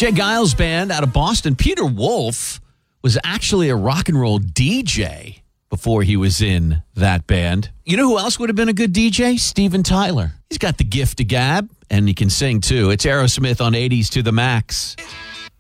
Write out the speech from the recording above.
Jay Giles Band out of Boston. Peter Wolf was actually a rock and roll DJ before he was in that band. You know who else would have been a good DJ? Steven Tyler. He's got the gift of gab, and he can sing too. It's Aerosmith on 80s to the max.